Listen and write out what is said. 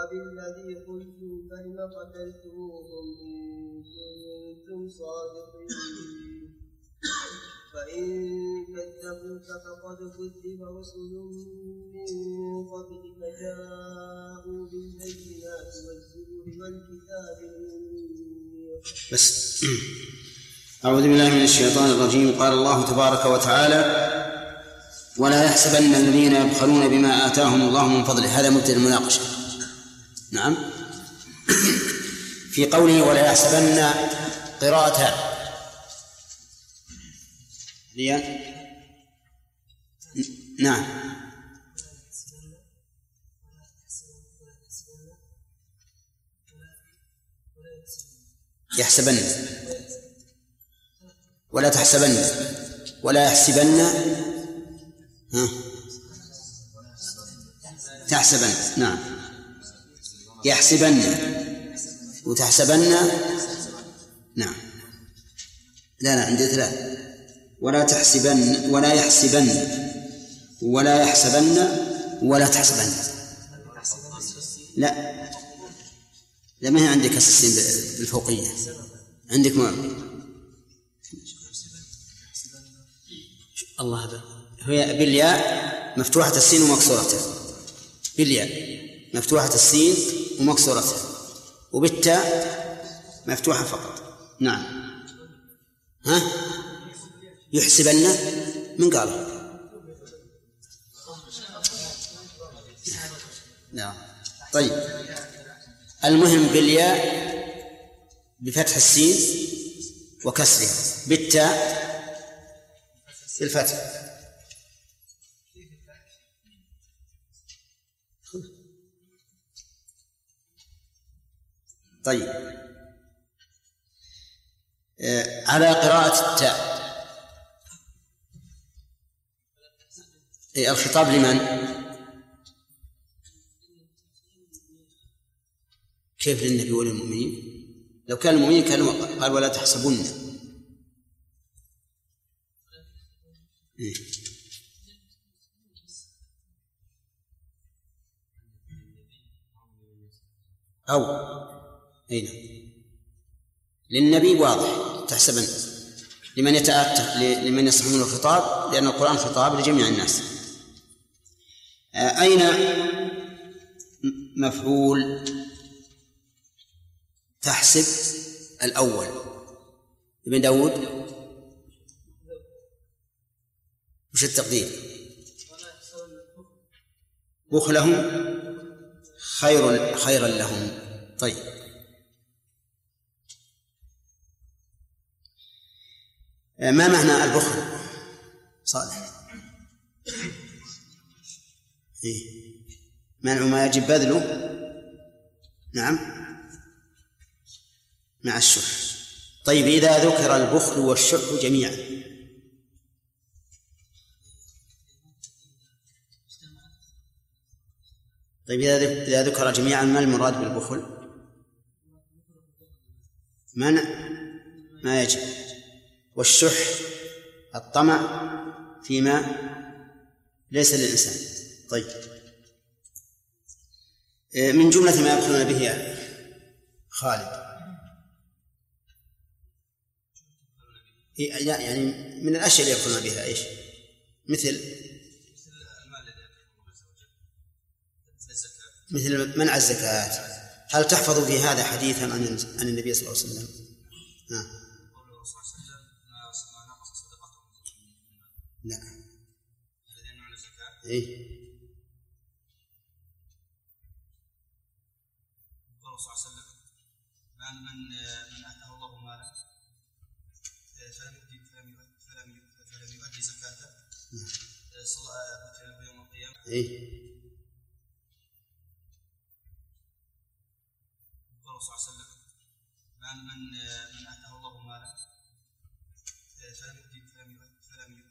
وبالذي قلتم فلم قتلتموهم إن كنتم صادقين فإن كذبوك فقد كذب رسل من قبلك جاءوا بالبينات والزبر والكتاب المنير. بس أعوذ بالله من الشيطان الرجيم. قال الله تبارك وتعالى: ولا يحسبن الذين يبخلون بما آتاهم الله من فضله. هذا مبتدأ المناقشة. نعم. في قوله ولا يحسبن قراءتان نعم. يحسبن ولا تحسبن ولا يحسبن تحسبن. نعم. يحسبن وتحسبن. نعم. لا عندي ثلاث. ولا تحسبن ولا يحسبن ولا يحسبن ولا تحسبن. لا ما هي عندك السين الفوقية عندك الله هذا هي بالياء مفتوحة السين ومكسورته. بالياء مفتوحة السين ومكسورته وبالتاء مفتوحة فقط. نعم. يحسبن من قال؟ نعم. طيب المهم بالياء بفتح السين وكسرها، بالتاء بالفتح. طيب على قراءة التاء الخطاب لمن؟ كيف للنبي وللمؤمنين؟ لو كان المؤمنين كانوا قال ولا تحسبن. أو أين للنبي واضح تحسبن لمن يتأتى لمن يصحون الخطاب، لأن القرآن خطاب لجميع الناس. أين مفعول تحسب الأول؟ ابن داود وش التقدير؟ بخلهم خيرا لهم. طيب ما معنى البخل صالح؟ منع ما يجب بذله. نعم مع الشح. طيب إذا ذكر البخل والشح جميعا طيب إذا ذكر جميعا ما المراد بالبخل؟ منع ما يجب، والشح الطمع فيما ليس للإنسان. طيب من جملة ما يبخلون به يا خالد يعني من الأشياء اللي يبخلون بها إيش؟ مثل منع الزكاة. هل تحفظ في هذا حديثا عن النبي صلى الله عليه وسلم؟ لا. إيه؟ صلى الله عليه وسلم من آتاه الله مالا فلم يؤدي زكاته صلاة يوم القيامة. قال صلى الله عليه وسلم من آتاه الله مالا فلم